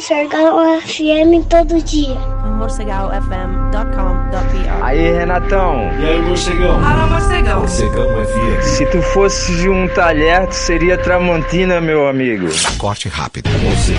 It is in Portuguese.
Morcegão FM todo dia. morcegaofm.com.br. Aí, Renatão. E aí, Morcegão? Fala, Morcegão. Morcegão FM. Se tu fosse de um talher, tu seria Tramontina, meu amigo. Corte rápido. Morcegão.